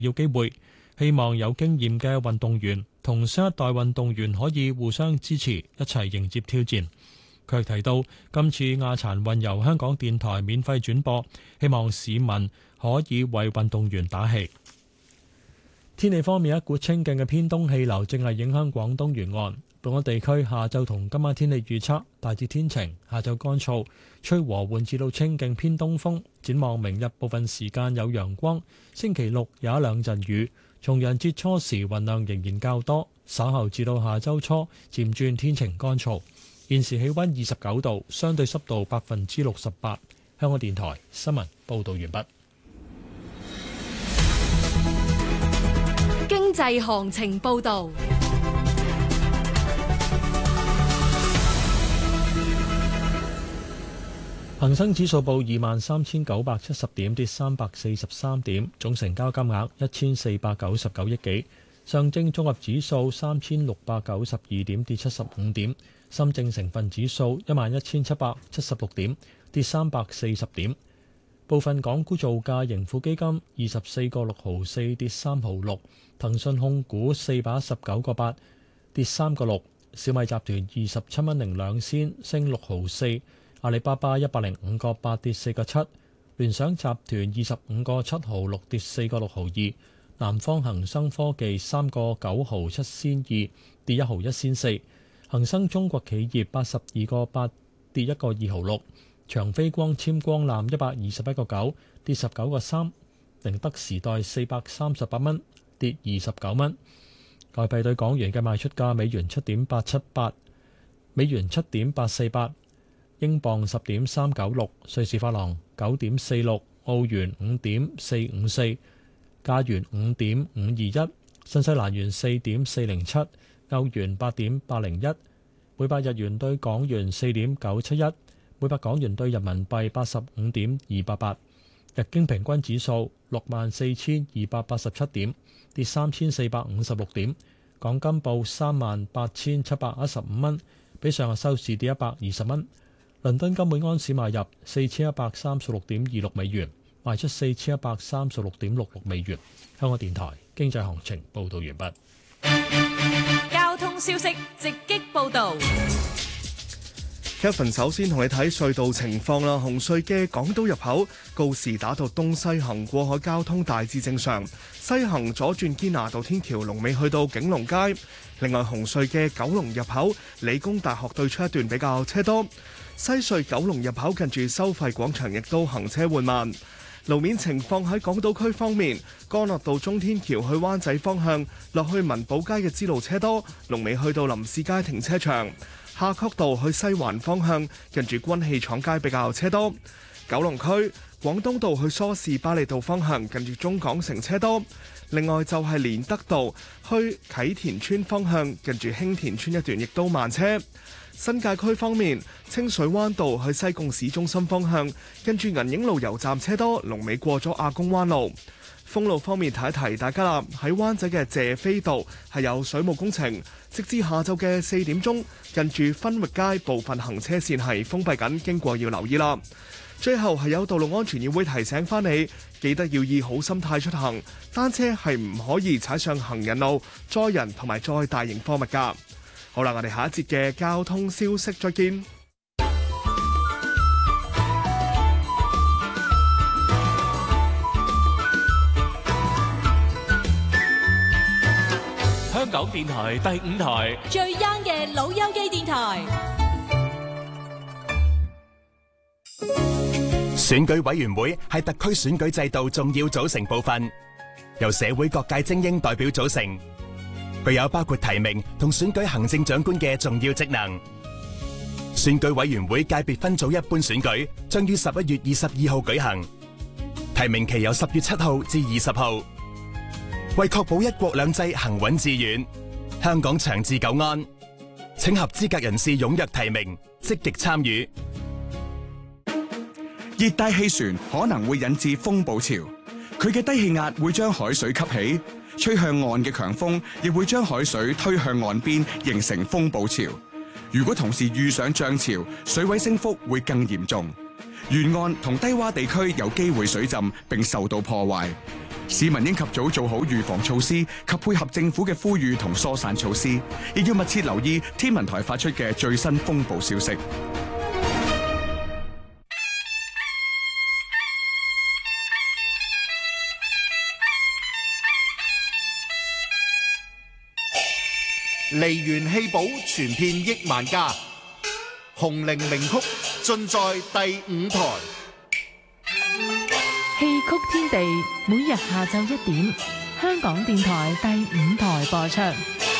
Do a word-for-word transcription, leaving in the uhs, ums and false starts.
要機會，希望有經驗嘅運動員同新一代運動員可以互相支持，一齊迎接挑戰。佢提到，今次亞殘運由香港電台免費轉播，希望市民可以為運動員打氣。天氣方面，一股清勁嘅偏東氣流正係影響廣東沿岸。本港地區下晝同今晚天氣預測大致天晴，下晝乾燥，吹和緩至到清勁偏東風。展望明日部分時間有陽光，星期六有一兩陣雨。重陽節初時雲量仍然較多，稍後至到下週初漸轉天晴乾燥。現時氣溫二十九度，相對濕度百分之六十八。香港電台新聞報道完畢。 經濟行情報道。 恒生指數報二萬三千九百七十點，跌三百四十三點，總成交金額一千四百九十九億幾。上證綜合指數三千六百九十二點，跌七十五點。深證成分指數一萬一千七百七十六點，跌三百四十點。部分港股造價，盈富基金二十四個六毫四，跌三毫六。騰訊控股四百一十九個八，跌三個六。小米集團二十七蚊零兩仙，升六毫四。阿里巴巴一百零五個八，跌四個七。聯想集團二十五個七毫六，跌四個六毫二。南方恒生科技三個九毫七仙二，跌一毫一仙四。恒生中國企業八十二個八，跌一個二毫六。長飛光纖光纜一百二十一個九，跌十九個三。寧德時代四百三十八蚊，跌二十九蚊。外幣對港元嘅賣出價：美元七點八七八，美元七點八四八。英鎊十點三九六，瑞士法郎九點四六，澳元五點四五四，加元五點五二一，新西蘭元四點四零七，歐元八點八零一，每百日元對港元四點九七一，每百港元對人民幣八十五點二八八。日經平均指數六萬四千二百八十七點，跌三千四百五十六點。港金報三萬八千七百一十五蚊，比上日收市跌一百二十蚊。倫敦金每安士買入四千一百三十六點二六美元，賣出四千一百三十六點六六美元。香港電台經濟行情報道完畢。 交通消息直擊報道。 Kevin 首先同你睇隧道情況啦。紅隧嘅港島入口告士打道東西行過海交通大致正常，西行左轉堅拿道天橋龍尾去到景隆街。另外紅隧嘅九龍入口理工大學對出一段比較車多。西隧九龍入口近住收費廣場亦都行車緩慢。路面情況喺港島區方面，干諾道中天橋去灣仔方向落去文寶街嘅支路車多，龍尾去到林士街停車場。夏慤道去西環方向近住軍器廠街比較車多。九龍區廣東道去梳士巴利道方向近住中港城車多。另外就係連德道去啟田村方向近住興田村一段亦都慢車。新界區方面，清水灣道去西貢市中心方向跟住銀影路油站車多，龍尾過咗亞公灣路。封路方面提一提大家啦，喺灣仔嘅謝斐道係有水務工程，直至下晝嘅四點鐘，近住分域街部分行車線係封閉緊，經過要留意啦。最後係有道路安全議會提醒翻你，記得要以好心態出行，單車係唔可以踩上行人路、載人同埋載大型貨物㗎。好啦，我哋下一節嘅交通消息再見。 香港電台第五台最 young 嘅老友記電台。 選舉委員會係特區選舉制度重要組成部分，由社會各界精英代表組成。具有包括提名同選舉行政長官嘅重要職能。選舉委員會界別分組一般選舉將於十一月二十二號舉行，提名期由十月七號至二十號。為確保一國兩制行穩致遠，香港長治久安，請合資格人士踴躍提名，積極參與。 熱帶氣旋可能會引致風暴潮，佢嘅低氣壓會將海水吸起。吹向岸嘅強風亦會將海水推向岸邊，形成風暴潮。如果同時遇上漲潮，水位升幅會更嚴重。沿岸同低洼地區有機會水浸並受到破壞。 市民應及早做好預防措施及配合政府嘅呼籲同疏散措施，亦要密切留意天文台發出嘅最新風暴消息。 梨園戲寶傳遍億萬家，紅伶名曲盡在第五台。 戲曲天地每日下晝一點，香港電台第五台播出。